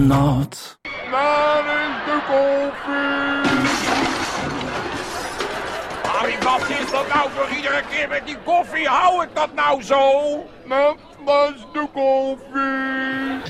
Not. Waar is de koffie? Harry, wat is dat nou voor iedere keer met die koffie? Hou ik dat nou zo? Dat was de koffie.